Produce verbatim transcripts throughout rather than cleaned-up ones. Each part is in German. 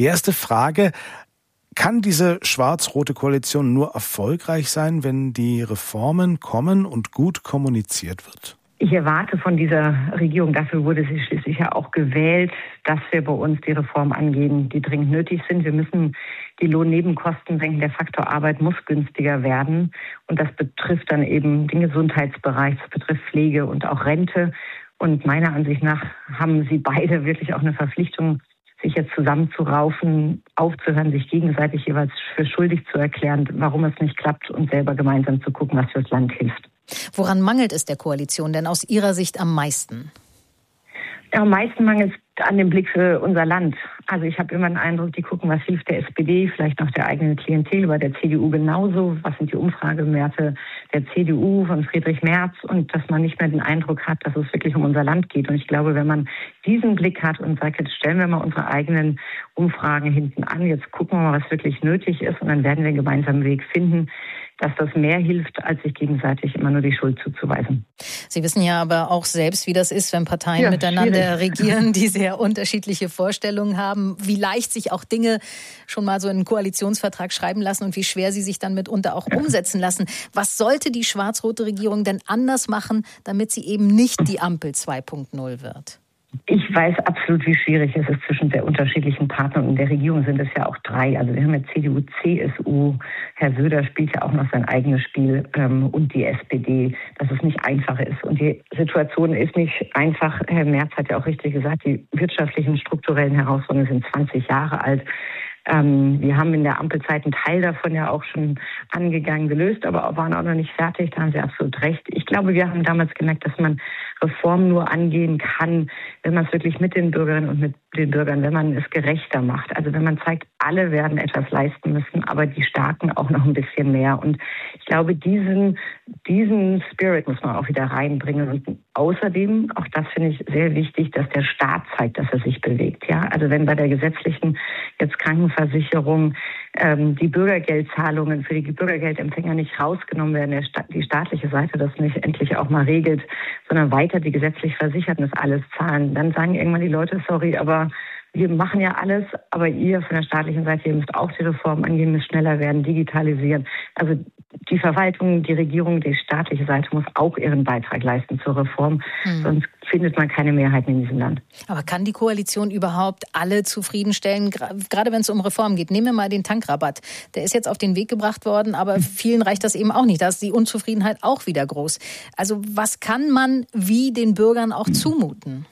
Die erste Frage: Kann diese schwarz-rote Koalition nur erfolgreich sein, wenn die Reformen kommen und gut kommuniziert wird? Ich erwarte von dieser Regierung, dafür wurde sie schließlich ja auch gewählt, dass wir bei uns die Reformen angehen, die dringend nötig sind. Wir müssen die Lohnnebenkosten senken. Der Faktor Arbeit muss günstiger werden. Und das betrifft dann eben den Gesundheitsbereich, das betrifft Pflege und auch Rente. Und meiner Ansicht nach haben sie beide wirklich auch eine Verpflichtung, sich jetzt zusammenzuraufen, aufzuhören, sich gegenseitig jeweils für schuldig zu erklären, warum es nicht klappt und selber gemeinsam zu gucken, was fürs Land hilft. Woran mangelt es der Koalition denn aus Ihrer Sicht am meisten? Ja, am meisten mangelt es an dem Blick für unser Land. Also ich habe immer den Eindruck, die gucken, was hilft der S P D, vielleicht noch der eigenen Klientel, bei der C D U genauso. Was sind die Umfragewerte der C D U von Friedrich Merz? Und dass man nicht mehr den Eindruck hat, dass es wirklich um unser Land geht. Und ich glaube, wenn man diesen Blick hat und sagt, jetzt stellen wir mal unsere eigenen Umfragen hinten an, jetzt gucken wir mal, was wirklich nötig ist und dann werden wir einen gemeinsamen Weg finden, dass das mehr hilft, als sich gegenseitig immer nur die Schuld zuzuweisen. Sie wissen ja aber auch selbst, wie das ist, wenn Parteien ja, miteinander schwierig. regieren, die sehr unterschiedliche Vorstellungen haben, wie leicht sich auch Dinge schon mal so in einen Koalitionsvertrag schreiben lassen und wie schwer sie sich dann mitunter auch ja. umsetzen lassen. Was sollte die schwarz-rote Regierung denn anders machen, damit sie eben nicht die Ampel zwei Punkt null wird? Ich weiß absolut, wie schwierig es ist zwischen der unterschiedlichen Partnern. Und in der Regierung sind es ja auch drei. Also wir haben ja C D U, C S U. Herr Söder spielt ja auch noch sein eigenes Spiel ähm, und die S P D, dass es nicht einfach ist. Und die Situation ist nicht einfach. Herr Merz hat ja auch richtig gesagt, die wirtschaftlichen, strukturellen Herausforderungen sind zwanzig Jahre alt. Ähm, wir haben in der Ampelzeit einen Teil davon ja auch schon angegangen, gelöst, aber waren auch noch nicht fertig. Da haben Sie absolut recht. Ich glaube, wir haben damals gemerkt, dass man Reformen nur angehen kann, wenn man es wirklich mit den Bürgerinnen und mit den Bürgern, wenn man es gerechter macht. Also wenn man zeigt, alle werden etwas leisten müssen, aber die Starken auch noch ein bisschen mehr. Und ich glaube, diesen, diesen Spirit muss man auch wieder reinbringen. Und außerdem, auch das finde ich sehr wichtig, dass der Staat zeigt, dass er sich bewegt. Ja, also wenn bei der gesetzlichen jetzt Krankenversicherung ähm, die Bürgergeldzahlungen für die Bürgergeldempfänger nicht rausgenommen werden, der Sta- die staatliche Seite das nicht endlich auch mal regelt, sondern weiter die gesetzlich Versicherten das alles zahlen, dann sagen irgendwann die Leute, sorry, aber wir machen ja alles, aber ihr von der staatlichen Seite, ihr müsst auch die Reformen angehen, müsst schneller werden, digitalisieren. Also die Verwaltung, die Regierung, die staatliche Seite muss auch ihren Beitrag leisten zur Reform, hm. sonst findet man keine Mehrheiten in diesem Land. Aber kann die Koalition überhaupt alle zufriedenstellen, gerade wenn es um Reformen geht? Nehmen wir mal den Tankrabatt. Der ist jetzt auf den Weg gebracht worden, aber vielen reicht das eben auch nicht. Da ist die Unzufriedenheit auch wieder groß. Also was kann man wie den Bürgern auch zumuten?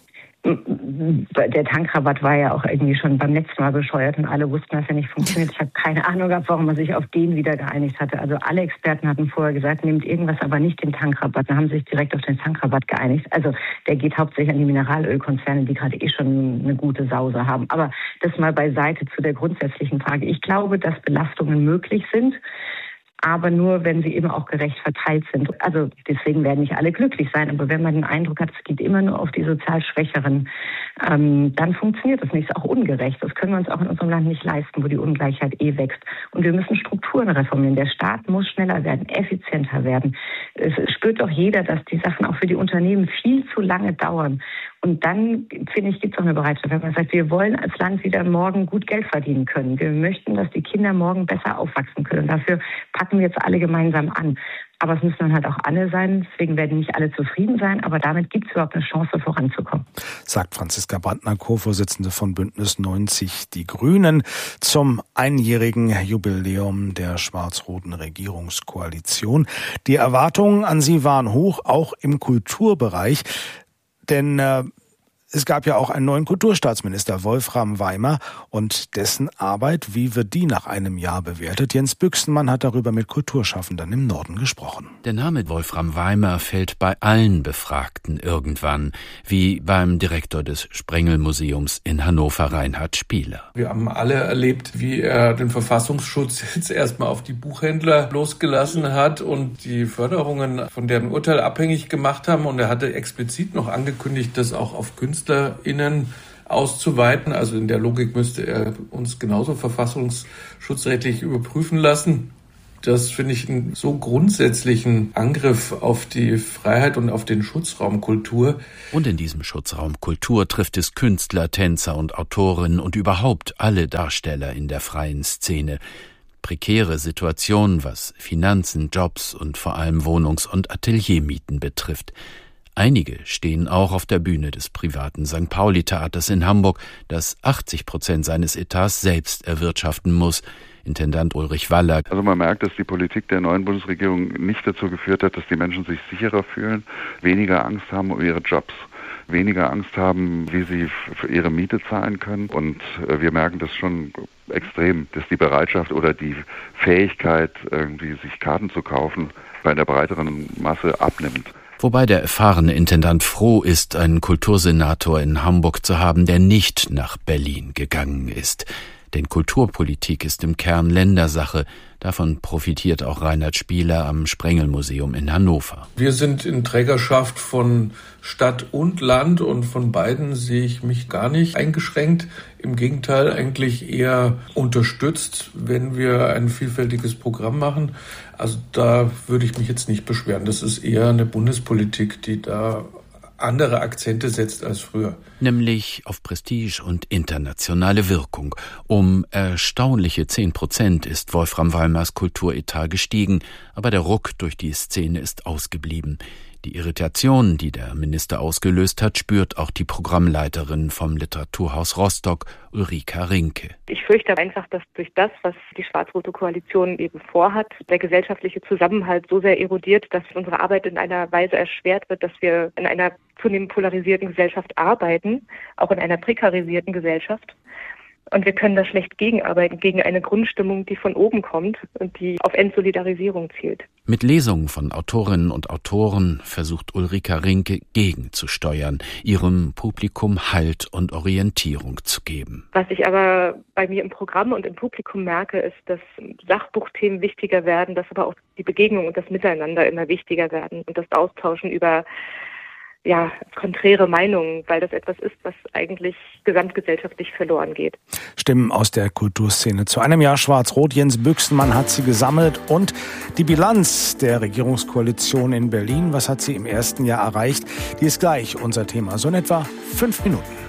Der Tankrabatt war ja auch irgendwie schon beim letzten Mal bescheuert und alle wussten, dass er nicht funktioniert. Ich habe keine Ahnung gehabt, warum man sich auf den wieder geeinigt hatte. Also alle Experten hatten vorher gesagt, nehmt irgendwas, aber nicht den Tankrabatt. Dann haben sie sich direkt auf den Tankrabatt geeinigt. Also der geht hauptsächlich an die Mineralölkonzerne, die gerade eh schon eine gute Sause haben. Aber das mal beiseite zu der grundsätzlichen Frage. Ich glaube, dass Belastungen möglich sind, aber nur, wenn sie eben auch gerecht verteilt sind. Also deswegen werden nicht alle glücklich sein, aber wenn man den Eindruck hat, es geht immer nur auf die sozial Schwächeren, ähm, dann funktioniert das nicht. Es ist auch ungerecht. Das können wir uns auch in unserem Land nicht leisten, wo die Ungleichheit eh wächst. Und wir müssen Strukturen reformieren. Der Staat muss schneller werden, effizienter werden. Es spürt doch jeder, dass die Sachen auch für die Unternehmen viel zu lange dauern. Und dann, finde ich, gibt es auch eine Bereitschaft, wenn man sagt, wir wollen als Land wieder morgen gut Geld verdienen können. Wir möchten, dass die Kinder morgen besser aufwachsen können. Und dafür packen wir jetzt alle gemeinsam an. Aber es müssen dann halt auch alle sein. Deswegen werden nicht alle zufrieden sein. Aber damit gibt es überhaupt eine Chance, voranzukommen. Sagt Franziska Brandner, Co-Vorsitzende von Bündnis neunzig Die Grünen, zum einjährigen Jubiläum der schwarz-roten Regierungskoalition. Die Erwartungen an sie waren hoch, auch im Kulturbereich. Denn äh, es gab ja auch einen neuen Kulturstaatsminister, Wolfram Weimer, und dessen Arbeit, wie wird die nach einem Jahr bewertet? Jens Büchsenmann hat darüber mit Kulturschaffenden im Norden gesprochen. Der Name Wolfram Weimer fällt bei allen Befragten irgendwann, wie beim Direktor des Sprengel-Museums in Hannover, Reinhard Spieler. Wir haben alle erlebt, wie er den Verfassungsschutz jetzt erstmal auf die Buchhändler losgelassen hat und die Förderungen von deren Urteil abhängig gemacht haben. Und er hatte explizit noch angekündigt, das auch auf Künstler KünstlerInnen auszuweiten. Also in der Logik müsste er uns genauso verfassungsschutzrechtlich überprüfen lassen. Das finde ich einen so grundsätzlichen Angriff auf die Freiheit und auf den Schutzraum Kultur. Und in diesem Schutzraum Kultur trifft es Künstler, Tänzer und Autorinnen und überhaupt alle Darsteller in der freien Szene. Prekäre Situationen, was Finanzen, Jobs und vor allem Wohnungs- und Ateliermieten betrifft. Einige stehen auch auf der Bühne des privaten Sankt Pauli-Theaters in Hamburg, das achtzig Prozent seines Etats selbst erwirtschaften muss. Intendant Ulrich Waller. Also man merkt, dass die Politik der neuen Bundesregierung nicht dazu geführt hat, dass die Menschen sich sicherer fühlen, weniger Angst haben um ihre Jobs, weniger Angst haben, wie sie für ihre Miete zahlen können. Und wir merken das schon extrem, dass die Bereitschaft oder die Fähigkeit, irgendwie sich Karten zu kaufen, bei der breiteren Masse abnimmt. Wobei der erfahrene Intendant froh ist, einen Kultursenator in Hamburg zu haben, der nicht nach Berlin gegangen ist. Denn Kulturpolitik ist im Kern Ländersache. Davon profitiert auch Reinhard Spieler am Sprengelmuseum in Hannover. Wir sind in Trägerschaft von Stadt und Land und von beiden sehe ich mich gar nicht eingeschränkt. Im Gegenteil, eigentlich eher unterstützt, wenn wir ein vielfältiges Programm machen. Also da würde ich mich jetzt nicht beschweren. Das ist eher eine Bundespolitik, die da andere Akzente setzt als früher. Nämlich auf Prestige und internationale Wirkung. Um erstaunliche zehn Prozent ist Wolfram Walmers Kulturetat gestiegen, aber der Ruck durch die Szene ist ausgeblieben. Die Irritation, die der Minister ausgelöst hat, spürt auch die Programmleiterin vom Literaturhaus Rostock, Ulrika Rinke. Ich fürchte einfach, dass durch das, was die schwarz-rote Koalition eben vorhat, der gesellschaftliche Zusammenhalt so sehr erodiert, dass unsere Arbeit in einer Weise erschwert wird, dass wir in einer zunehmend polarisierten Gesellschaft arbeiten, auch in einer prekarisierten Gesellschaft. Und wir können da schlecht gegenarbeiten, gegen eine Grundstimmung, die von oben kommt und die auf Entsolidarisierung zielt. Mit Lesungen von Autorinnen und Autoren versucht Ulrika Rinke gegenzusteuern, ihrem Publikum Halt und Orientierung zu geben. Was ich aber bei mir im Programm und im Publikum merke, ist, dass Sachbuchthemen wichtiger werden, dass aber auch die Begegnung und das Miteinander immer wichtiger werden und das Austauschen über ja, konträre Meinungen, weil das etwas ist, was eigentlich gesamtgesellschaftlich verloren geht. Stimmen aus der Kulturszene. Zu einem Jahr Schwarz-Rot. Jens Büchsenmann hat sie gesammelt. Und die Bilanz der Regierungskoalition in Berlin, was hat sie im ersten Jahr erreicht? Die ist gleich unser Thema. So in etwa fünf Minuten.